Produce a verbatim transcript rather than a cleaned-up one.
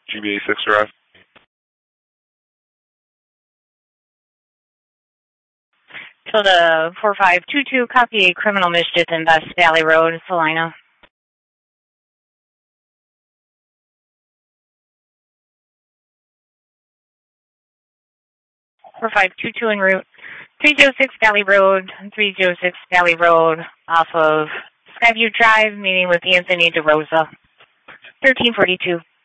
G B A six arrive. Tilda four five two two, copy criminal mischief in West Valley Road, Salina. four five two two en route. three oh six Valley Road, three oh six Valley Road, off of Skyview Drive, meeting with Anthony DeRosa. thirteen forty-two.